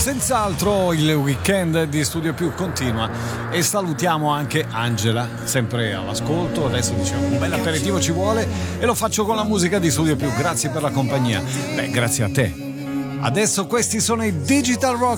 Senz'altro il weekend di Studio Più continua e salutiamo anche Angela, sempre all'ascolto. Adesso diciamo un bel aperitivo ci vuole e lo faccio con la musica di Studio Più. Grazie per la compagnia. Beh, grazie a te. Adesso questi sono i Digital Rock.